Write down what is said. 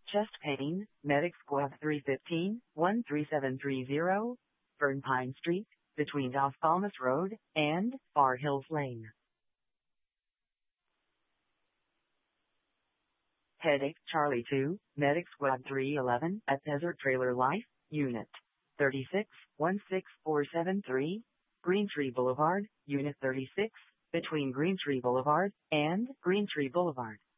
Chest pain, Medic Squad 315, 13730, Fern Pine Street, between Dos Palmas Road and Far Hills Lane. Headache Charlie 2, Medic Squad 311 at Desert Trailer Life, Unit 36, 16473, Green Tree Boulevard, Unit 36, between Green Tree Boulevard and Green Tree Boulevard.